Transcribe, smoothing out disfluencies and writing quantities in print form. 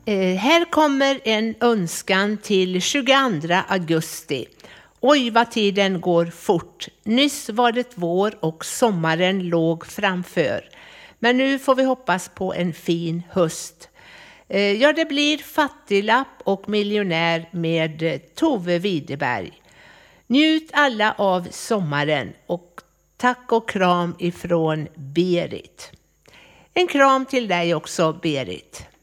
Här kommer en önskan till 22 augusti. Oj, vad tiden går fort. Nyss var det vår och sommaren låg framför. Men nu får vi hoppas på en fin höst. Ja, det blir fattiglapp och miljonär med Tove Widerberg. Njut alla av sommaren och tack och kram ifrån Berit. En kram till dig också, Berit.